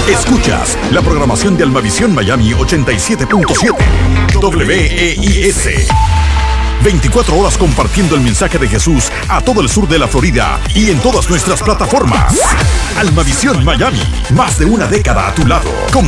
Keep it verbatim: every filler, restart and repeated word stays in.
Escuchas la programación de Almavisión Miami ochenta y siete punto siete W E I S. veinticuatro horas compartiendo el mensaje de Jesús a todo el sur de la Florida y en todas nuestras plataformas. Almavisión Miami, más de una década a tu lado, con